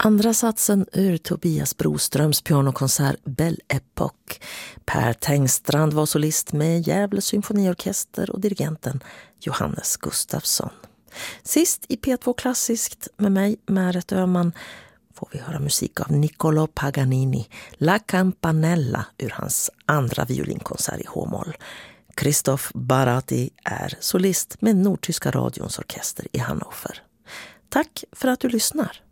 Andra satsen ur Tobias Broströms pianokonsert Belle Époque. Per Tengstrand var solist med Gävle symfoniorkester och dirigenten Johannes Gustafsson. Sist i P2 Klassiskt med mig, Märet Öhman, får vi höra musik av Niccolò Paganini, La Campanella ur hans andra violinkonsert i H-moll. Christoph Barati är solist med Nordtyska radions orkester i Hannover. Tack för att du lyssnar.